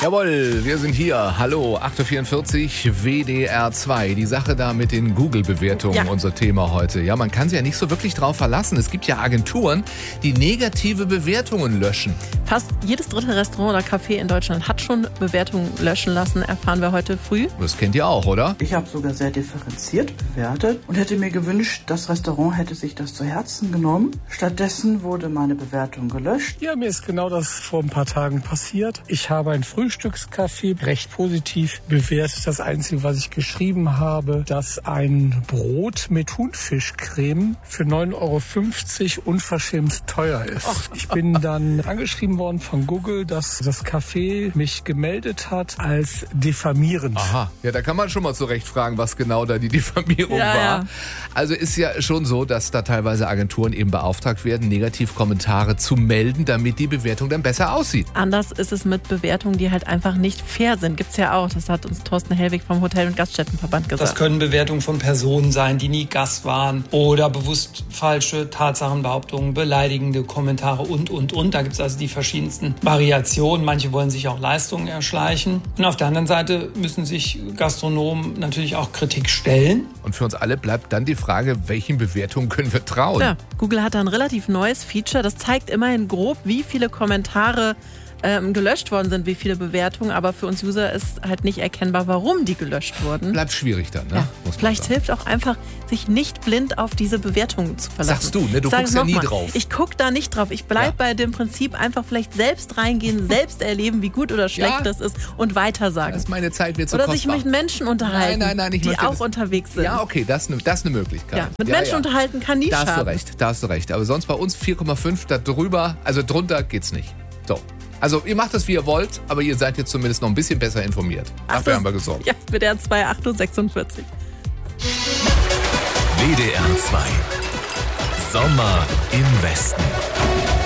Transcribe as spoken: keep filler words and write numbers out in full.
Jawohl, wir sind hier. Hallo, acht Uhr vierundvierzig, W D R zwei. Die Sache da mit den Google-Bewertungen, Ja. unser Thema heute. Ja, man kann sich ja nicht so wirklich drauf verlassen. Es gibt ja Agenturen, die negative Bewertungen löschen. Fast jedes dritte Restaurant oder Café in Deutschland hat schon Bewertungen löschen lassen, erfahren wir heute früh. Das kennt ihr auch, oder? Ich habe sogar sehr differenziert bewertet und hätte mir gewünscht, das Restaurant hätte sich das zu Herzen genommen. Stattdessen wurde meine Bewertung gelöscht. Ja, mir ist genau das vor ein paar Tagen passiert. Ich habe ein Frühstückscafé recht positiv bewertet. Das Einzige, was ich geschrieben habe, dass ein Brot mit Thunfischcreme für neun Euro fünfzig unverschämt teuer ist. Ich bin dann angeschrieben worden von Google, dass das Café mich gemeldet hat als diffamierend. Aha, ja, da kann man schon mal zurecht fragen, was genau da die Diffamierung Ja, war. ja. Also ist ja schon so, dass da teilweise Agenturen eben beauftragt werden, Negativkommentare zu melden, damit die Bewertung dann besser aussieht. Anders ist es mit Bewertungen, die halt einfach nicht fair sind. Gibt's ja auch. Das hat uns Thorsten Hellwig vom Hotel- und Gaststättenverband gesagt. Das können Bewertungen von Personen sein, die nie Gast waren oder bewusst falsche Tatsachenbehauptungen, beleidigende Kommentare und, und, und. Da gibt es also die verschiedensten Variationen. Manche wollen sich auch Leistungen erschleichen. Und auf der anderen Seite müssen sich Gastronomen natürlich auch Kritik stellen. Und für uns alle bleibt dann die Frage, welchen Bewertungen können wir trauen? Ja, Google hat da ein relativ neues Feature. Das zeigt immerhin grob, wie viele Kommentare ähm, gelöscht worden sind, wie viele Bewertungen. Aber für uns User ist halt nicht erkennbar, warum die gelöscht wurden. Bleibt schwierig dann, ne? Ja. Muss man Vielleicht sagen. hilft auch einfach, sich nicht blind auf diese Bewertungen zu verlassen. Sagst du, ne? Du Ich sag guckst es ja noch nie mal. drauf. Ich gucke da nicht drauf. Ich bleibe Ja. bei dem Prinzip einfach vielleicht selbst reingehen, selbst erleben, wie gut oder schlecht Ja. das ist und weitersagen. Das ist meine Zeit, wird so Oder kostbar. sich mit Menschen unterhalten, Nein, nein, nein, ich die möchte auch das- unterwegs sind. Ja, okay, das ist eine das ist eine Möglichkeit. Ja, mit Menschen unterhalten kann nie Da hast du schaden. recht, da hast du recht. Aber sonst bei uns vier Komma fünf, da drüber, also drunter geht's nicht. So. Also ihr macht es, wie ihr wollt, aber ihr seid jetzt zumindest noch ein bisschen besser informiert. Dafür haben wir gesorgt. Ja, W D R zwei, acht Uhr sechsundvierzig. W D R zwei. Sommer im Westen.